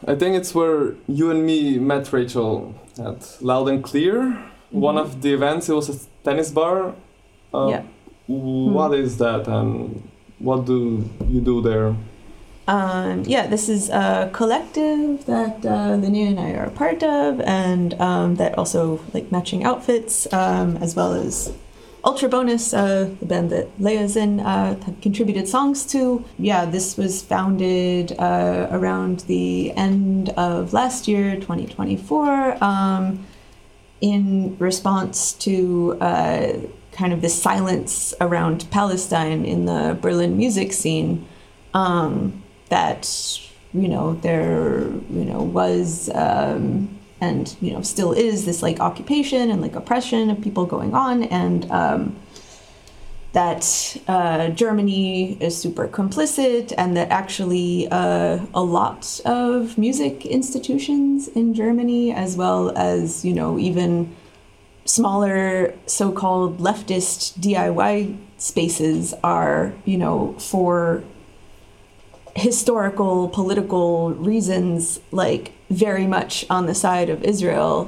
I think it's where you and me met, Rachel, at Loud and Clear. One of the events, it was a tennis bar. What is that and what do you do there? This is a collective that Linnea and I are a part of, and that also like matching outfits, as well as Ultra Bonus, the band that Leia's in, have contributed songs to. Yeah, this was founded around the end of last year, 2024, in response to kind of the silence around Palestine in the Berlin music scene. That there was and still is this like occupation and like oppression of people going on, and that Germany is super complicit, and that actually a lot of music institutions in Germany, as well as even smaller so-called leftist DIY spaces, are for historical, political reasons, like very much on the side of Israel,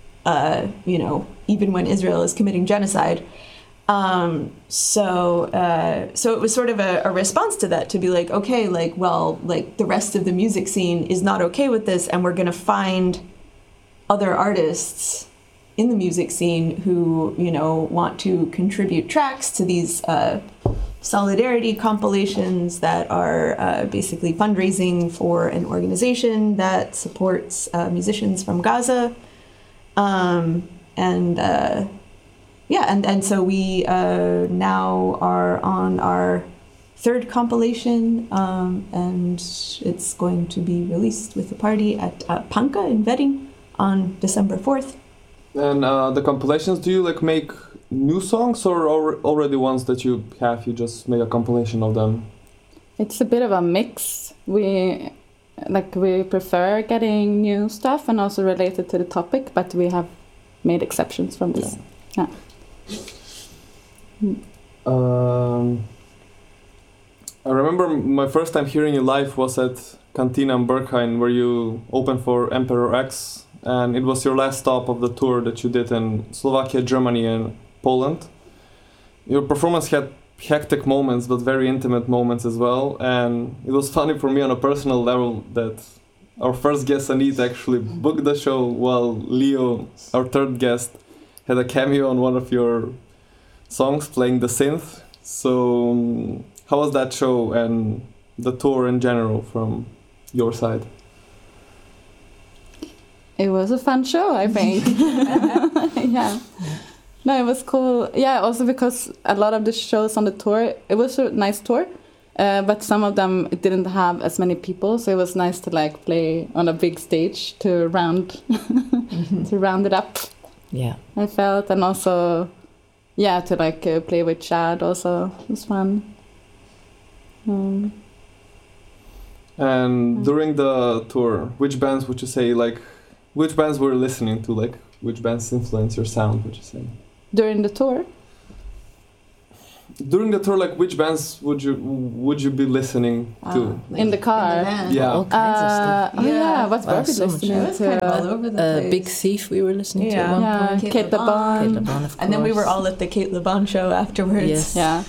even when Israel is committing genocide. So it was sort of a response to that, to be like, okay, the rest of the music scene is not okay with this, and we're going to find other artists in the music scene who, want to contribute tracks to these solidarity compilations that are basically fundraising for an organization that supports musicians from Gaza. And so we now are on our third compilation, and it's going to be released with a party at Panka in Wedding on December 4th. And the compilations, do you make new songs or already ones that you have, you just make a compilation of them? It's a bit of a mix. We prefer getting new stuff and also related to the topic, but we have made exceptions from this. Yeah. I remember my first time hearing you live was at Cantina in Berghain, where you opened for Emperor X, and it was your last stop of the tour that you did in Slovakia, Germany, and Poland. Your performance had hectic moments, but very intimate moments as well, and it was funny for me on a personal level that our first guest, Anita, actually booked the show while Leo, our third guest, had a cameo on one of your songs playing the synth. So how was that show and the tour in general from your side? It was a fun show, I think. Yeah. No, it was cool. Yeah, also because a lot of the shows on the tour, it was a nice tour, but some of them it didn't have as many people, so it was nice to play on a big stage to round to round it up. Yeah, I felt, and also to play with Chad also was fun. And during the tour, which bands would you say which bands were you listening to? Which bands influence your sound, would you say? During the tour? During the tour, which bands would you be listening to? In the car? In the van. Yeah. All kinds of stuff. What were we listening It was kind of all over the place. Big Thief we were listening to at one point. Kate LeBon. Kate LeBon, of course. And then we were all at the Kate LeBon show afterwards. Yes. Yeah.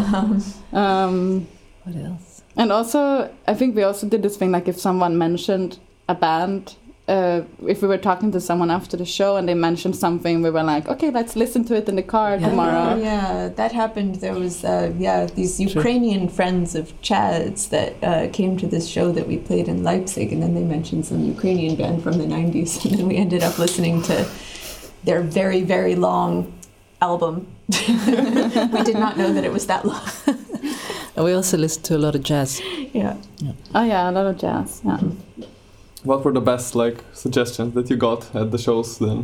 What else? And also, I think we also did this thing, if someone mentioned a band, if we were talking to someone after the show and they mentioned something, we were like, okay, let's listen to it in the car tomorrow. Yeah, that happened. There was, these Ukrainian friends of Chad's that came to this show that we played in Leipzig, and then they mentioned some Ukrainian band from the 90s, and then we ended up listening to their very, very long album. We did not know that it was that long. And we also listened to a lot of jazz. Yeah. Oh yeah, a lot of jazz. Yeah. What were the best suggestions that you got at the shows then?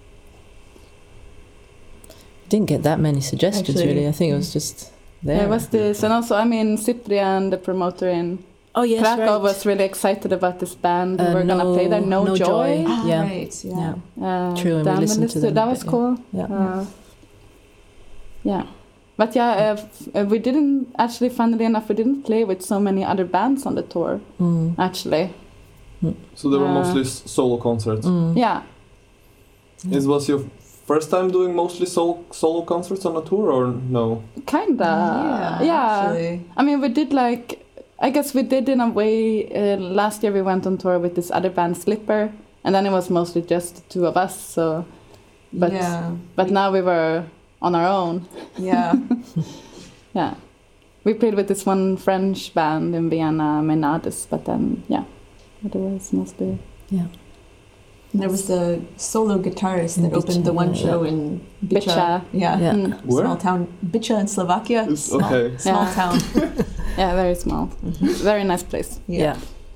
Didn't get that many suggestions really. I think it was just there. Yeah, it was this, and also Cyprian, the promoter in Krakow, was really excited about this band. We were gonna play there. No Joy. Ah, yeah. Right. Yeah. True, and we listened to them. That was cool. Yeah. Yeah. But we didn't actually, funnily enough, we didn't play with so many other bands on the tour. Actually, So they were Uh, mostly solo concerts. Yeah. Was your first time doing mostly solo concerts on a tour, or no? Kinda. Yeah. Actually. I mean, we did I guess we did in a way. Last year we went on tour with this other band, Slipper, and then it was mostly just the two of us. So, but yeah. but now we were on our own. Yeah. Yeah, we played with this one French band in Vienna, Menades, but then it was mostly. There was the solo guitarist that In opened the Biccha, one yeah. show in Biccha. Biccha. Yeah. Yeah. Where? Small town. Biccha in Slovakia. Small, Okay. small Yeah. town. Yeah, very small, very nice place. Yeah.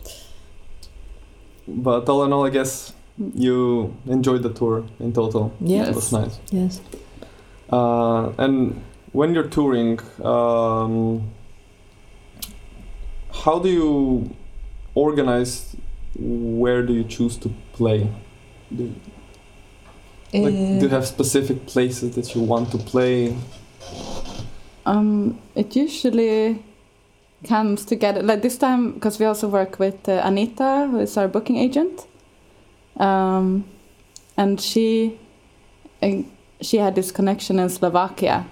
But all in all, I guess you enjoyed the tour in total. Yes. It was nice. Yes. And when you're touring, how do you organize? Where do you choose to play? Do you have specific places that you want to play? It usually comes together like this time because we also work with Anita, who is our booking agent, and she had this connection in Slovakia.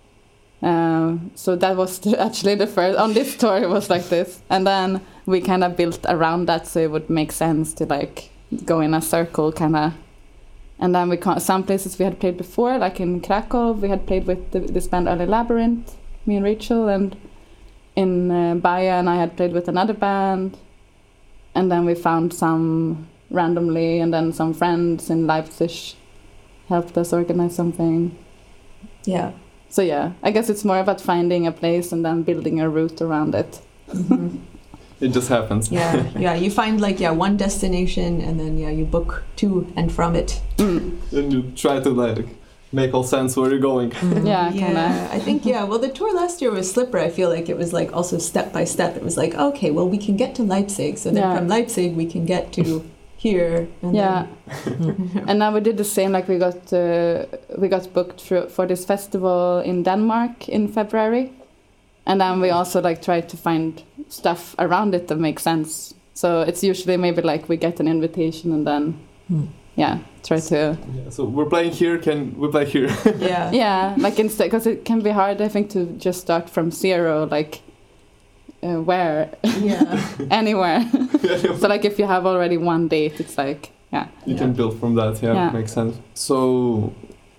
So that was actually the first on this tour. It was like this, and then we kind of built around that, so it would make sense to like go in a circle, kind of. And then some places we had played before, like in Krakow, we had played with this band Early Labyrinth, me and Rachel, and in Bayern I had played with another band, and then we found some randomly, and then some friends in Leipzig helped us organize something. Yeah. So yeah, I guess it's more about finding a place and then building a route around it. It just happens. Yeah. Yeah. You find one destination, and then you book to and from it. And you try to make all sense where you're going. Yeah, kind of. I think well, the tour last year was Slipper. I feel like it was also step by step. It was okay, well, we can get to Leipzig, so then from Leipzig we can get to here. And and now we did the same. Like we got booked for this festival in Denmark in February, and then we also tried to find stuff around it that makes sense. So it's usually maybe we get an invitation and then try to. Yeah, so we're playing here. Can we play here? Yeah. Yeah, instead, because it can be hard, I think, to just start from zero, where? Yeah. Anywhere. So if you have already one date, it's You can build from that. Yeah, makes sense. So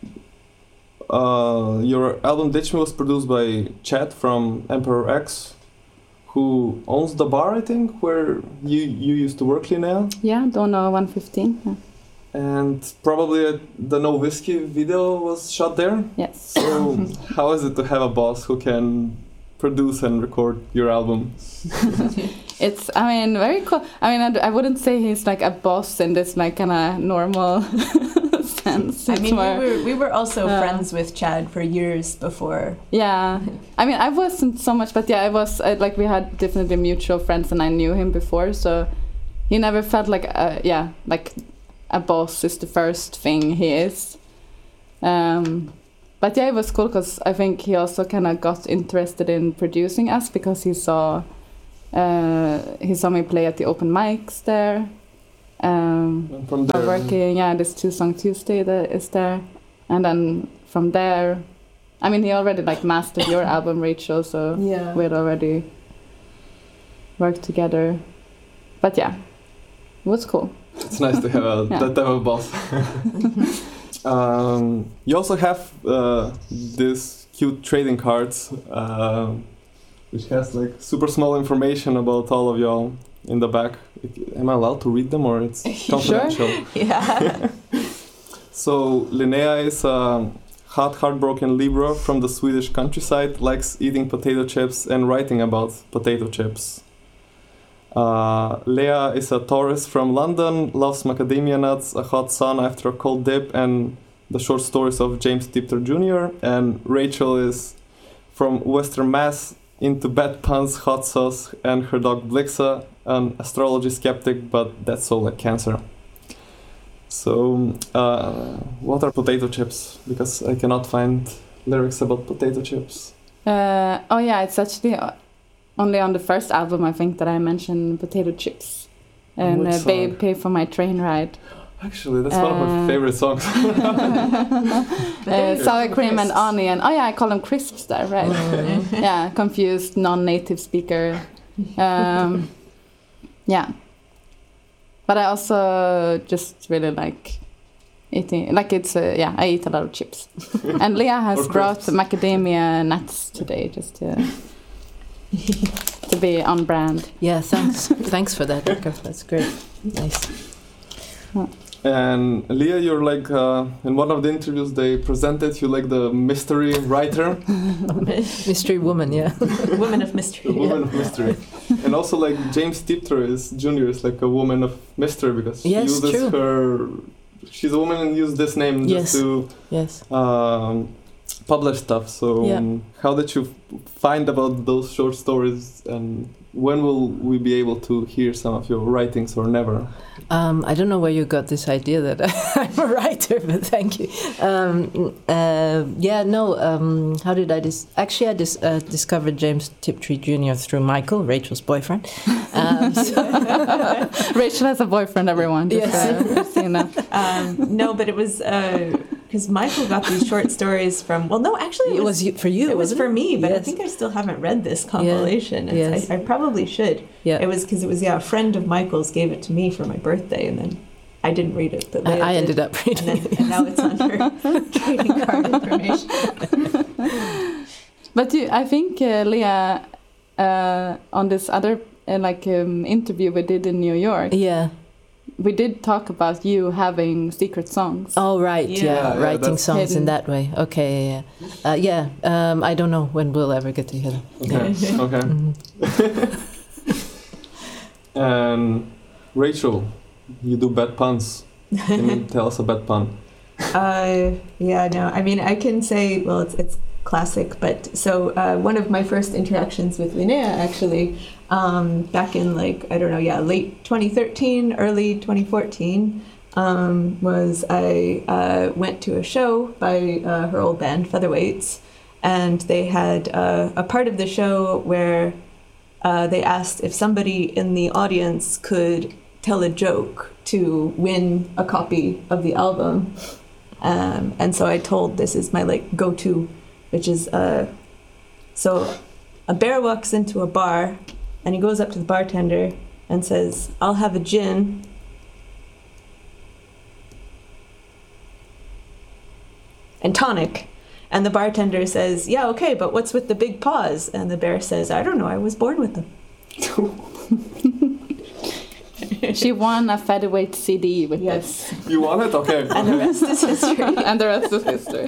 your album Ditch Me was produced by Chad from Emperor X, who owns the bar, I think, where you used to work, Linnea. Yeah, Dono 115. Yeah. And probably the No Whiskey video was shot there. Yes. So how is it to have a boss who can produce and record your album? It's, very cool. I wouldn't say he's a boss in this kind of normal sense. We were also friends with Chad for years before. Yeah. I wasn't so much, but I was, we had definitely mutual friends and I knew him before, so he never felt a boss is the first thing he is. But it was cool because I think he also kind of got interested in producing us because he saw me play at the open mics there. From there, working, this 2 Song Tuesday that is there, and then from there, he already mastered your album, Rachel, so we had already worked together. But it was cool. It's nice to have that type of boss. You also have this cute trading cards, which has super small information about all of y'all in the back. Am I allowed to read them, or it's confidential? Sure. Yeah. So Linnea is a hot, heartbroken Libra from the Swedish countryside, likes eating potato chips and writing about potato chips. Leah is a Taurus from London, loves macadamia nuts, a hot sun after a cold dip, and the short stories of James Tipter Jr. And Rachel is from Western Mass, into bad puns, hot sauce, and her dog Blixa, an astrology skeptic, but that's all like Cancer. So, what are potato chips? Because I cannot find lyrics about potato chips. It's actually only on the first album, I think, that I mentioned potato chips. and Which Babe song? Pay for My Train Ride. Actually, that's one of my favorite songs. Sour cream and onion. Oh yeah, I call them crisps there, right? Mm-hmm. Yeah, confused non-native speaker. Yeah, but I also just really like eating. Like it's yeah, I eat a lot of chips. And Leah has Or brought crisps. macadamia nuts today, just to be on brand. Yeah, thanks for that, Jakob. That's great. Nice. And Leah, you're like in one of the interviews they presented you like the mystery writer, Mystery woman, yeah. Woman of mystery. the woman of mystery, and also like James Tiptree is Jr. is like a woman of mystery because she Yes, uses true. her. She's a woman and used this name just Yes. to Yes. publish stuff. So Yeah. how did you find about those short stories, and when will we be able to hear some of your writings, or never? I don't know where you got this idea that I'm a writer, but thank you. How did I actually I discovered James Tiptree Jr. through Michael, Rachel's boyfriend. Rachel has a boyfriend, everyone. Just, Yes. so you know. No, but it was because Michael got these short stories from. Well, no, actually, It was for you. It was wasn't for me, but I Yes. think I still haven't read this compilation. Yes. I probably should. Yeah. It was because a friend of Michael's gave it to me for my birthday, and then I didn't read it. But Leah I did, ended up reading and, it. and now it's on her trading card information. But I think Leah, on this other interview we did in New York, Yeah. we did talk about you having secret songs. Oh, right. Yeah. Yeah. Yeah, Writing that's songs in hidden. that way. Okay. Yeah. I don't know when we'll ever get together. Okay. Okay. Mhm. And Rachel, you do bad puns. Can you tell us a bad pun? Yeah, no. I mean, I can say, well, it's classic, but so one of my first interactions with Linnea actually, back in late 2013, early 2014, was I went to a show by her old band, Featherweights, and they had a part of the show where they asked if somebody in the audience could tell a joke to win a copy of the album. And so I told this is my go-to, which is so a bear walks into a bar and he goes up to the bartender and says, "I'll have a gin." And tonic. And the bartender says, "Yeah, okay, but what's with the big paws?" And the bear says, "I don't know, I was born with them." She won a featherweight CD with Yes. You want it? Okay. And the rest is history. this, and the rest is history.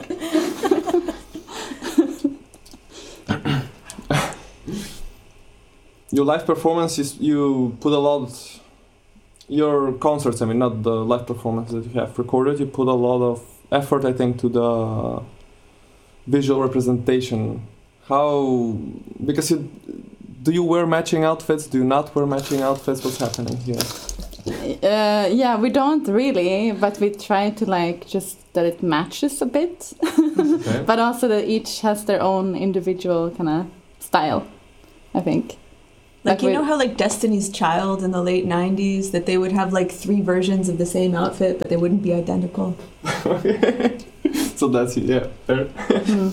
Your live performances, you put a lot. Your concerts, I mean, not the live performances that you have recorded. You put a lot of effort, I think, to the visual representation. How? Because do you wear matching outfits? Do you not wear matching outfits? What's happening here? Yeah, we don't really, but we try to just that it matches a bit, Okay. but also that each has their own individual kind of style, I think. Like, you we- know how Destiny's Child in the late 90s, that they would have 3 versions of the same outfit, but they wouldn't be identical? So that's yeah, fair. Mm.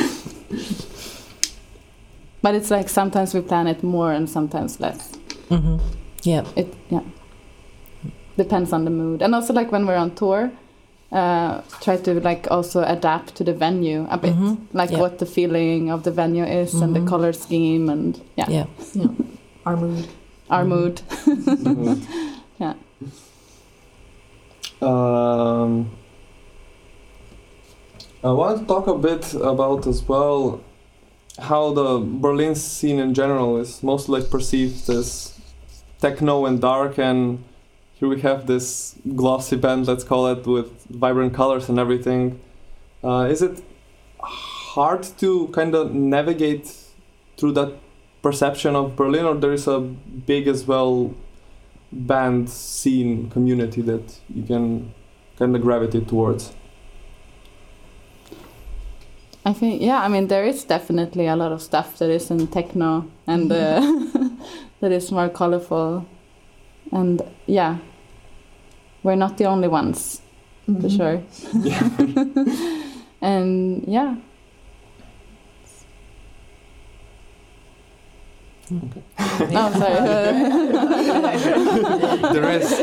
But it's sometimes we plan it more and sometimes less. Mhm. Yeah. It depends on the mood, and also when we're on tour, try to also adapt to the venue a bit, Mhm. Yeah. what the feeling of the venue is and the Mhm. color scheme and Yeah. Our mood. our Mhm. mood. Yeah. I want to talk a bit about as well how the Berlin scene in general is mostly perceived as techno and dark, and here we have this glossy band, let's call it, with vibrant colors and everything. Is it hard to kind of navigate through that perception of Berlin, or there is a big as well band scene community that you can kind of gravitate towards? I think, there is definitely a lot of stuff that is in techno and that is more colorful. And yeah, we're not the only ones, for sure. And yeah. Okay. Oh, sorry. The rest.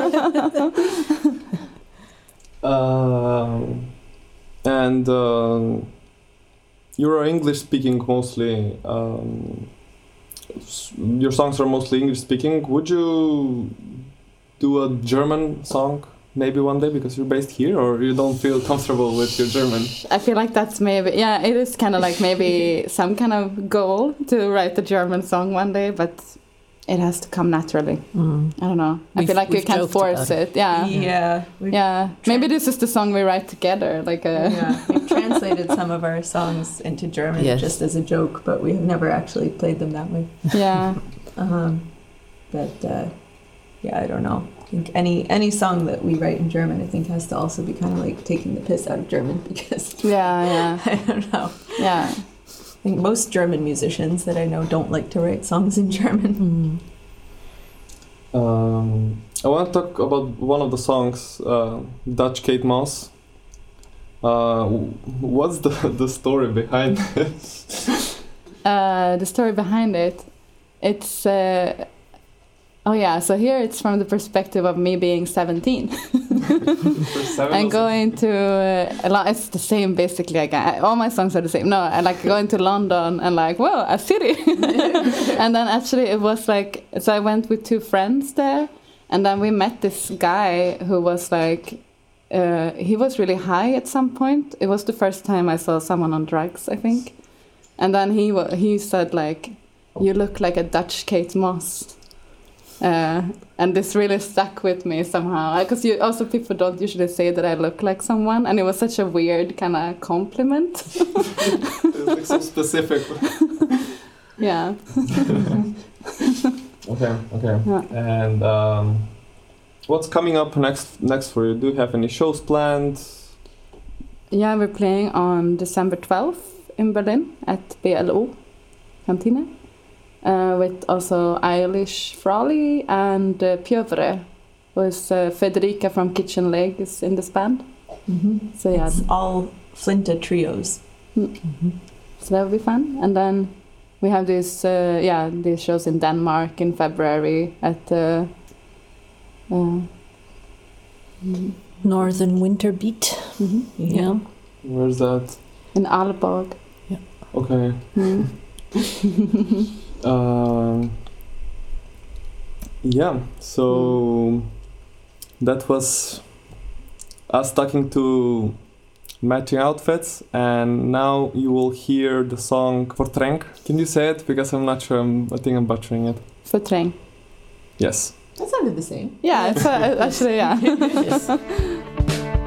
And you're English speaking mostly. Your songs are mostly English speaking. Would you do a German song maybe one day because you're based here, or you don't feel comfortable with your German? I feel like that's maybe, yeah, it is kind of like maybe some kind of goal to write a German song one day, but it has to come naturally. I don't know. I feel like you can't force it. Yeah. Yeah. Yeah. Maybe this is the song we write together. Like we've translated some of our songs into German just as a joke, but we have never actually played them that way. Yeah. But yeah, I don't know. I think any song that we write in German, I think, has to also be kind of like taking the piss out of German because yeah. I don't know. Yeah. I think most German musicians that I know don't like to write songs in German. I want to talk about one of the songs, Dutch Kate Moss. What's the story behind it? The story behind it, it's so here it's from the perspective of me being 17 and going to it's the same basically. Like all my songs are the same. No, I like going to London and like, whoa, a city. And then actually it was like, so I went with two friends there, and then we met this guy who was like, he was really high at some point. It was the first time I saw someone on drugs, I think. And then he said like, you look like a Dutch Kate Moss. And this really stuck with me somehow, because people don't usually say that I look like someone, and it was such a weird kind of compliment. It's like so specific. Yeah. Okay. Yeah. And what's coming up next for you? Do you have any shows planned? Yeah, we're playing on December 12th in Berlin at BLO Kantine. With also Eilish Frawley and Pjövre, who is Federica from Kitchen Leg is in this band. So yeah, it's all Flinta trios. So that will be fun. And then we have these shows in Denmark in February at Northern Winter Beat. Yeah. Where's that? In Aalborg. Yeah. Okay. So that was us talking to Matching Outfits, and now you will hear the song Fortrenk. Can you say it? Because I'm not sure, I think I'm butchering it. Fortrenk. Yes. That sounded the same. Yeah, it's actually, yeah. Yes.